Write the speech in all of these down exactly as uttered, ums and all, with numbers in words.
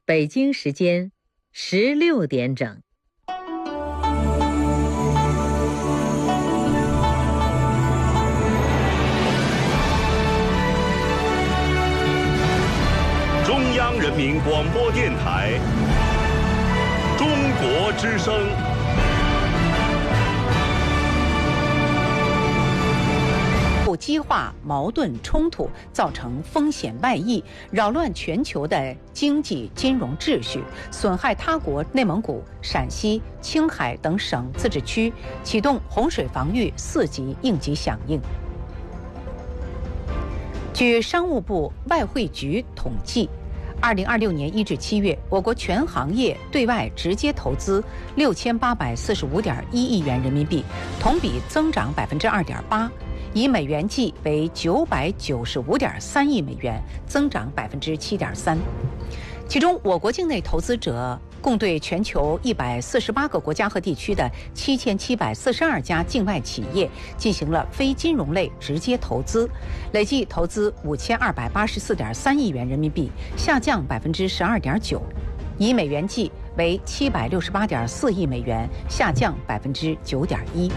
北京时间十六点整。 中央人民广播电台中国之声。 激化矛盾冲突，造成风险外溢，扰乱全球的经济金融秩序，损害他国内蒙古、陕西、青海等省自治区，启动洪水防御四级应急响应。据商务部外汇局统计，二零二六年一至七月，我国全行业对外直接投资六千八百四十五点一亿元人民币，同比增长百分之二点八。以美元计为九百九十五点三亿美元，增长百分之七点三。其中，我国境内投资者共对全球一百四十八个国家和地区的七千七百四十二家境外企业进行了非金融类直接投资，累计投资五千二百八十四点三亿元人民币，下降百分之十二点九。以美元计为七百六十八点四亿美元，下降百分之九点一。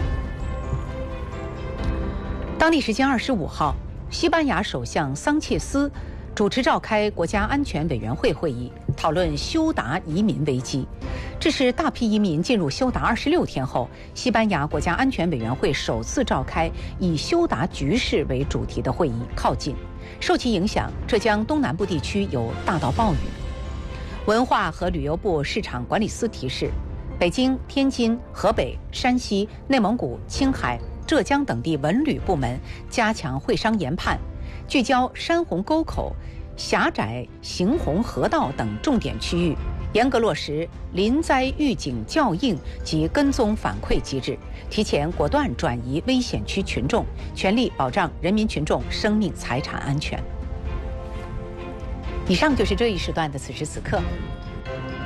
当地时间二十五号，西班牙首相桑切斯主持召开国家安全委员会会议，讨论休达移民危机。这是大批移民进入休达二十六天后，西班牙国家安全委员会首次召开以休达局势为主题的会议靠近。受其影响，浙江东南部地区有大到暴雨。文化和旅游部市场管理司提示，北京、天津、河北、山西、内蒙古、青海、浙江等地文旅部门加强会商研判，聚焦山洪沟口、狭窄行洪河道等重点区域，严格落实临灾预警校应及跟踪反馈机制，提前果断转移危险区群众，全力保障人民群众生命财产安全。以上就是这一时段的此时此刻。